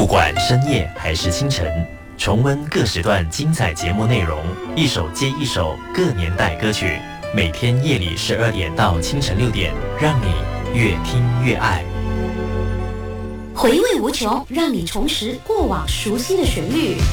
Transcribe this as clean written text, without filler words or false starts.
管深夜还是清晨，重温各时段精彩节目内容，一首接一首各年代歌曲，每天夜里12点到清晨6点，让你越听越爱。 回味无穷，让你重拾过往熟悉的旋律。